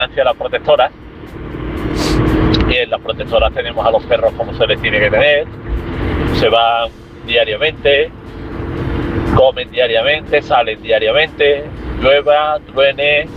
hacia las protectoras. Y en las protectoras tenemos a los perros como se les tiene que tener. Se van diariamente, comen diariamente, salen diariamente, llueva, truene,